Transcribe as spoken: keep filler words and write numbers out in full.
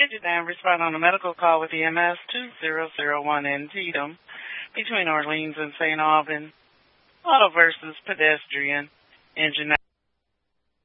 Pager down, respond on a medical call with E M S two zero zero one in Tatum between Orleans and Saint Albans. Auto versus pedestrian. Engine